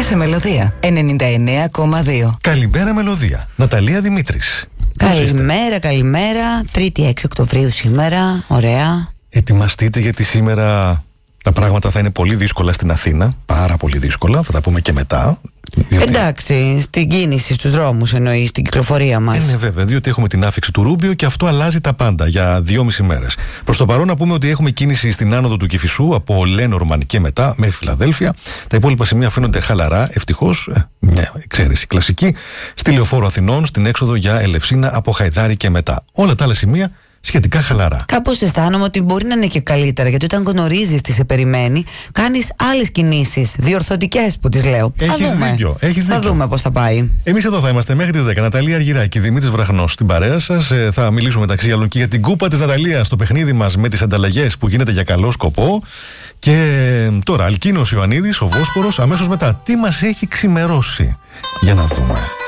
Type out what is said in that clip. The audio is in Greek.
σε Μελωδία 99,2. Καλημέρα Μελωδία. Ναταλία Δημήτρης. Καλημέρα. 3η 6 Οκτωβρίου σήμερα. Ωραία. Ετοιμαστείτε γιατί σήμερα τα πράγματα θα είναι πολύ δύσκολα στην Αθήνα. Πάρα πολύ δύσκολα. Θα τα πούμε και μετά. Διότι... Εντάξει, στην κίνηση, στους δρόμους εννοείς, στην κυκλοφορία μας. Ναι, βέβαια, διότι έχουμε την άφιξη του Ρούμπιο και αυτό αλλάζει τα πάντα για 2,5 μέρες. Προς το παρόν, να πούμε ότι έχουμε κίνηση στην άνοδο του Κηφισού από Λένορμαν και μετά μέχρι Φιλαδέλφια. Τα υπόλοιπα σημεία φαίνονται χαλαρά, ευτυχώς. Μια εξαίρεση κλασική. Στη Λεωφόρο Αθηνών, στην έξοδο για Ελευσίνα από Χαϊδάρη και μετά. Όλα τα άλλα σημεία σχετικά χαλαρά. Κάπως αισθάνομαι ότι μπορεί να είναι και καλύτερα, γιατί όταν γνωρίζεις τι σε περιμένει, κάνεις άλλες κινήσεις, διορθωτικές που τις λέω. Έχεις δίκιο. Θα δούμε πώς θα πάει. Εμείς εδώ θα είμαστε μέχρι τις 10. Ναταλία Αργυράκη, Δημήτρης Βραχνός στην παρέα σας. Θα μιλήσουμε μεταξύ άλλων και για την κούπα της Ναταλίας στο παιχνίδι μας με τις ανταλλαγές που γίνεται για καλό σκοπό. Και τώρα, Αλκίνος Ιωαννίδης, ο Βόσπορος, αμέσως μετά. Τι μας έχει ξημερώσει? Για να δούμε.